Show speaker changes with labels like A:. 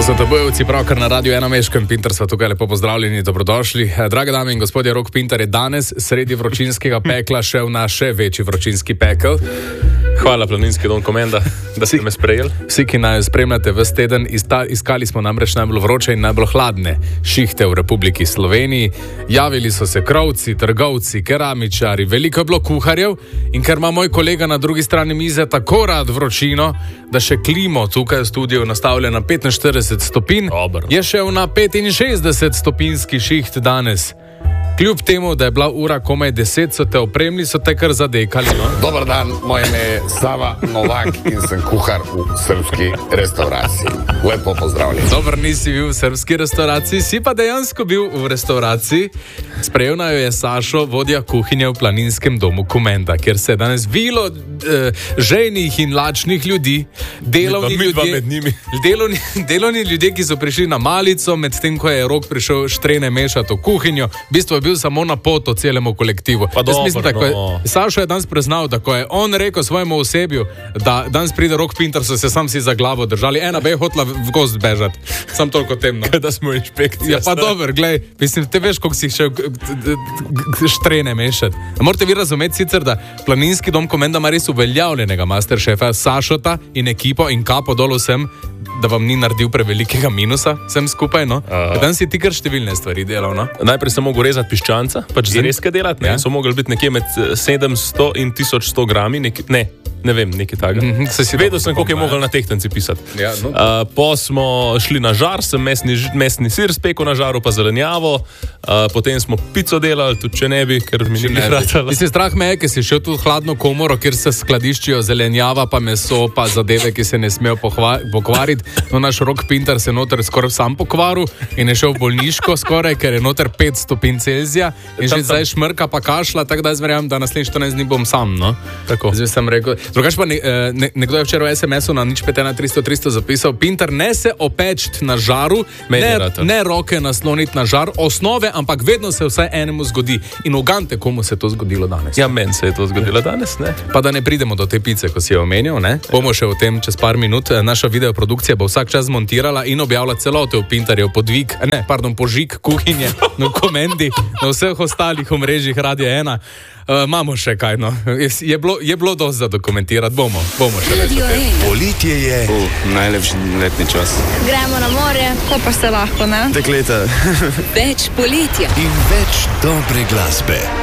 A: Za tabojevci pravkar na Radio 1 Meškan Pinter sva tukaj, lepo pozdravljeni, dobrodošli. Drage dame in gospodje, Rok Pinter je danes sredi vročinskega pekla šel na še večji vročinski pekel.
B: Hvala, Planinski dom Komenda, da ste me sprejeli.
A: Vsi, ki naj spremljate ves teden, iskali smo namreč najbolj vroče in najbolj hladne šihte v Republiki Sloveniji. Javili so se krovci, trgovci, keramičari, veliko je bilo kuharjev in ker ima moj kolega na drugi strani mize tako rad vročino, da še klimo tukaj v studiu nastavlja na 45 stopinj, je šel na 65 stopinski šiht danes. Kljub temu, da je bila ura komaj 10, so te opremili, so te kar zadekali. No?
C: Dobar dan, moje ime je Sava Novak in sem kuhar v srpski restauraciji. Lepo pozdravljen.
A: Dobar, nisi bil v srpski restauraciji, si pa dejansko bil v restauraciji. Sprejel naj jo je Sašo, vodja kuhinje v Planinskem domu Komenda, kjer se je danes vilo žejnih in lačnih ljudi, delovni ljudje, ki so prišli na malico, medtem ko je Rok prišel štrene mešati v kuhinjo. V bistvu je bil samo na poto celemu kolektivu. Sašo je danes priznal, da ko je on rekel svojemu osebju, da danes pride Rok Pinter, so se sam si za glavo držali. Ena je hotla v gozd bežati. Sam toliko temno.
B: Kaj da smo inšpekcija.
A: Ja pa dober, glej, mislim, te veš, koliko si šel štrene mešati. Morate vi razumeti sicer, da Planinski dom Komenda ima res uveljavljenega masterchefa Sašota in ekipo in kapo dol vsem, da vam ni naredil prevelikega minusa vsem skupaj, no? Dan si ti kar številne stvari delal, no?
B: Najprej sem mogel rezati piščanca, pač zrezke delati, ne? Ja? So mogli biti nekje med 700 in 1100 grami, ne vem, nekaj takega. Vedel sem, koliko je mogel na tehtenci pisati.
A: Ja, no.
B: Po smo šli na žar, sem mesni sir spekel na žaru, pa zelenjavo, potem smo pico delali, tudi če ne bi, ker mi ni ratalo.
A: Mislim, strah me je, ker si šel tudi v hladno komoro, kjer se skladiščijo zelenjava, pa meso, pa zadeve, ki se ne smejo pokvariti. No, naš Rok Pinter se je noter skoraj sam pokvaril in je šel v bolniško skoraj, ker je noter 5 stopinj Celzija in že zdaj šmrka pa kašla, tako da jaz verjamem, da naslednji 14 dni bom sam, no? Tako. Zdaj sem rekel. Drugač pa nekdo je včeraj v SMS-u na 051 zapisal, Pinter, ne se opečt na žaru, ne roke nasloniti na žar, osnove, ampak vedno se vsaj enemu zgodi. In ugante, komu se je to zgodilo danes.
B: Ja, meni se je to zgodilo danes, ne?
A: Pa da ne pridemo do te pice, ko si jo omenil, ne? Bomo še o tem čez par minut. Naša videoprodukcija bo vsak čas montirala in objavila celote v Pinterjev požig kuhinje na Komendi, na vseh ostalih omrežjih Radia 1. Imamo še kaj, no. Je bilo dosti za dokumentirati, bomo še več.
D: Poletje je
E: najlepši letni čas.
F: Gremo na morje, ko pa se lahko, ne?
E: Dekleta.
F: Več poletja
D: in več dobre glasbe.